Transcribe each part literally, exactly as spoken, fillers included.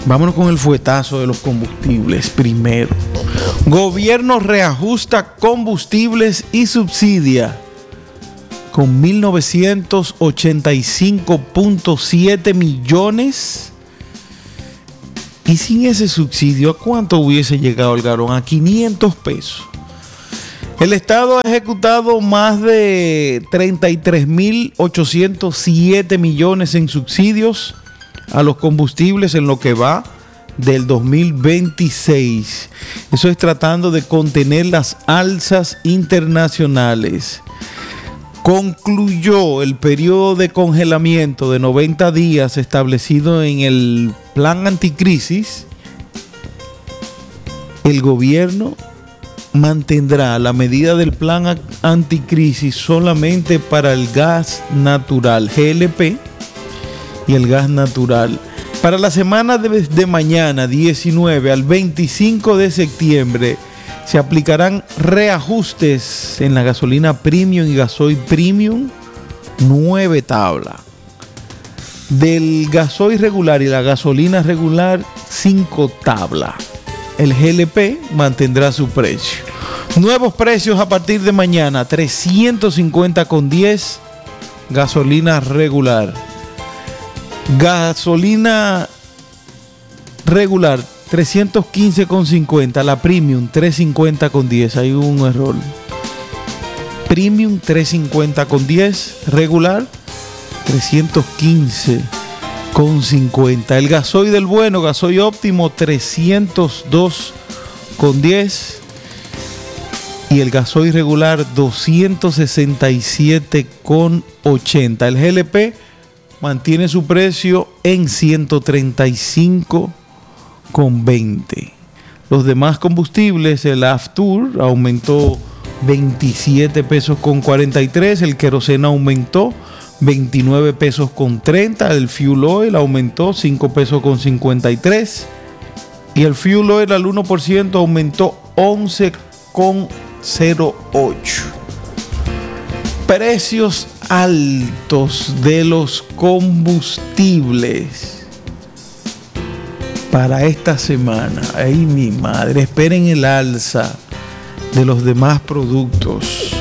Vámonos con el fuetazo de los combustibles primero. Gobierno reajusta combustibles y subsidia con mil novecientos ochenta y cinco punto siete millones. Y sin ese subsidio, ¿a cuánto hubiese llegado el galón? A quinientos pesos. El Estado ha ejecutado más de treinta y tres mil ochocientos siete millones en subsidios a los combustibles en lo que va del dos mil veintiséis. Eso es tratando de contener las alzas internacionales. Concluyó el periodo de congelamiento de noventa días establecido en el plan anticrisis. El gobierno mantendrá la medida del plan anticrisis solamente para el gas natural G L P y el gas natural. Para la semana de, de mañana, diecinueve al veinticinco de septiembre, se aplicarán reajustes en la gasolina premium y gasoil premium, nueve tablas. Del gasoil regular y la gasolina regular, cinco tablas. El G L P mantendrá su precio. Nuevos precios a partir de mañana: trescientos cincuenta con diez gasolina regular. Gasolina regular trescientos quince con cincuenta, la premium trescientos cincuenta con diez. Hay un error. Premium trescientos cincuenta con diez, regular trescientos quince con cincuenta. El gasoil del bueno, gasoil óptimo trescientos dos con diez y el gasoil regular doscientos sesenta y siete con ochenta. El G L P mantiene su precio en ciento treinta y cinco con veinte. Los demás combustibles, el Aftur aumentó veintisiete pesos con cuarenta y tres, el queroseno aumentó veintinueve pesos con treinta, el fuel oil aumentó cinco pesos con cincuenta y tres y el fuel oil al uno por ciento aumentó once con cero ocho. Precios altos de los combustibles para esta semana. Ay, mi madre, esperen el alza de los demás productos.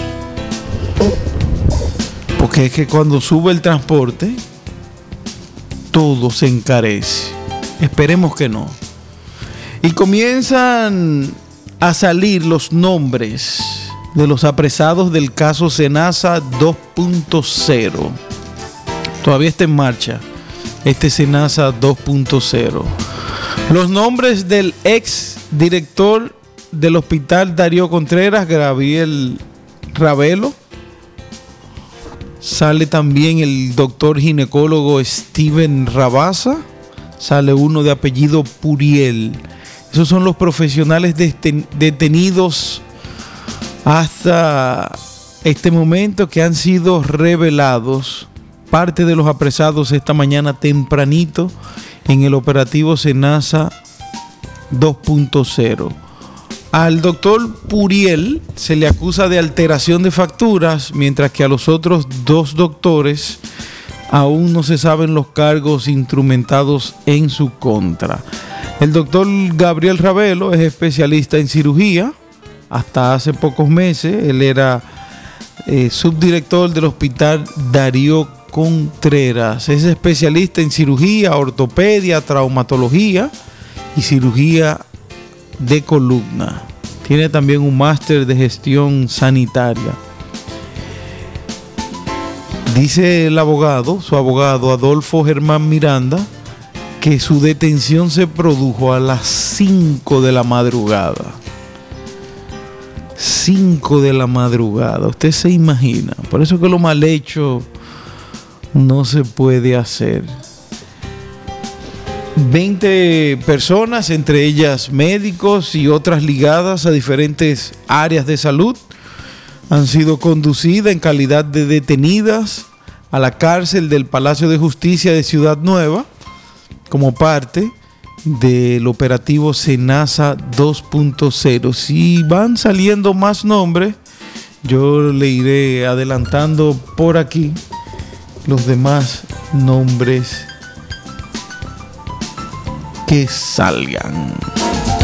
Porque es que cuando sube el transporte, todo se encarece. Esperemos que no. Y comienzan a salir los nombres de los apresados del caso Senasa dos punto cero. Todavía está en marcha este Senasa dos punto cero. Los nombres del ex director del Hospital Darío Contreras, Gabriel Ravelo. Sale también el doctor ginecólogo Steven Rabasa. Sale uno de apellido Puriel. Esos son los profesionales detenidos hasta este momento que han sido revelados. Parte de los apresados esta mañana tempranito en el operativo Senasa dos punto cero. Al doctor Puriel se le acusa de alteración de facturas, mientras que a los otros dos doctores aún no se saben los cargos instrumentados en su contra. El doctor Gabriel Ravelo es especialista en cirugía. Hasta hace pocos meses él era eh, subdirector del Hospital Darío Contreras. Es especialista en cirugía, ortopedia, traumatología y cirugía de columna. Tiene también un máster de gestión sanitaria. Dice el abogado, su abogado Adolfo Germán Miranda, que su detención se produjo a las cinco de la madrugada. cinco de la madrugada. Usted se imagina. Por eso que lo mal hecho no se puede hacer. veinte personas, entre ellas médicos y otras ligadas a diferentes áreas de salud, han sido conducidas en calidad de detenidas a la cárcel del Palacio de Justicia de Ciudad Nueva como parte del operativo Senasa dos punto cero. Si van saliendo más nombres, yo le iré adelantando por aquí los demás nombres que salgan.